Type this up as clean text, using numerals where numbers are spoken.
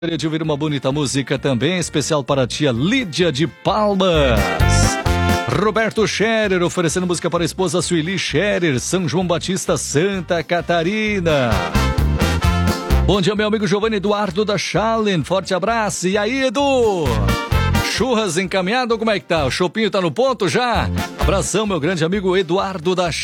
Gostaria de ouvir uma bonita música também, especial para a tia Lídia de Palmas. Roberto Scherer, oferecendo música para a esposa Sueli Scherer, São João Batista, Santa Catarina. Bom dia, meu amigo Giovanni Eduardo da Challen, forte abraço. E aí, Edu? Churras encaminhado, como é que tá? O chopinho tá no ponto já? Abração, meu grande amigo Eduardo da